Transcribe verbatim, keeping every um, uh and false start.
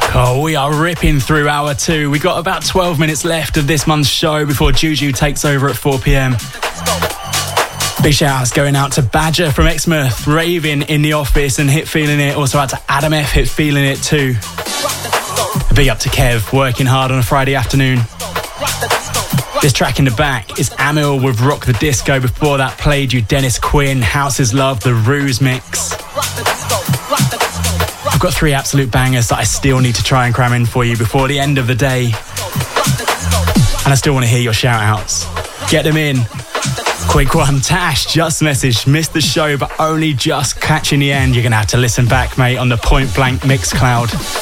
Oh, we are ripping through hour two. We got about twelve minutes left of this month's show before Juju takes over at four p.m. Big shout-outs going out to Badger from Exmouth, raving in the office and hit feeling it. Also out to Adam F, hit feeling it too. A big up to Kev, working hard on a Friday afternoon. This track in the back is Amil with Rock the Disco. Before that, played you Dennis Quinn, House is Love, the Ruse mix. I've got three absolute bangers that I still need to try and cram in for you before the end of the day. And I still want to hear your shout-outs. Get them in. Quick one, Tash just messaged, missed the show but only just catching the end. You're going to have to listen back, mate, on the Point Blank Mixcloud.